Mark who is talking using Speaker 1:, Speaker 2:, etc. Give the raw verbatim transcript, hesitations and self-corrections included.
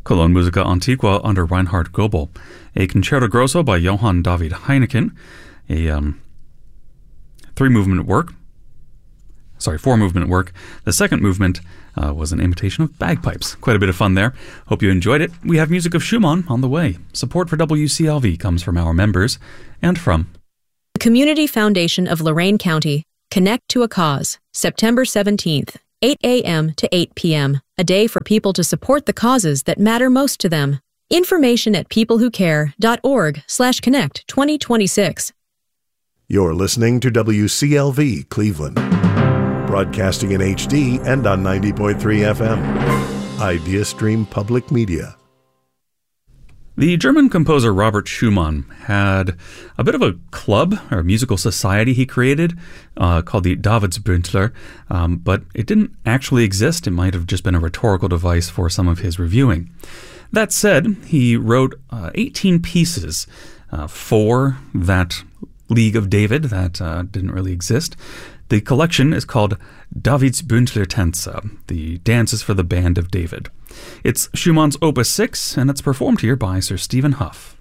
Speaker 1: Cologne Musica Antiqua under Reinhard Goebel, a Concerto Grosso by Johann David Heineken, a um, three-movement work, sorry, four-movement work. The second movement uh, was an imitation of bagpipes. Quite a bit of fun there. Hope you enjoyed it. We have music of Schumann on the way. Support for W C L V comes from our members and from
Speaker 2: the Community Foundation of Lorain County. Connect to a Cause, September seventeenth, eight a.m. to eight p.m., a day for people to support the causes that matter most to them. Information at peoplewhocare.org slash connect 2026.
Speaker 3: You're listening to W C L V Cleveland, broadcasting in H D and on ninety point three F M. IdeaStream Public Media.
Speaker 1: The German composer Robert Schumann had a bit of a club or musical society he created uh, called the Davidsbündler, um, but it didn't actually exist. It might have just been a rhetorical device for some of his reviewing. That said, he wrote uh, eighteen pieces uh, for that League of David that uh, didn't really exist. The collection is called Davidsbündler Tänze, the Dances for the Band of David. It's Schumann's Opus six, and it's performed here by Sir Stephen Huff.